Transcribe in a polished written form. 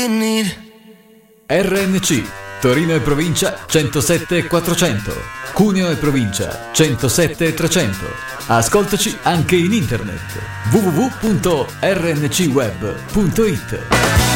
you need. RNC Torino e provincia 107 e 400, Cuneo e provincia 107 e 300. Ascoltaci anche in internet www.rncweb.it.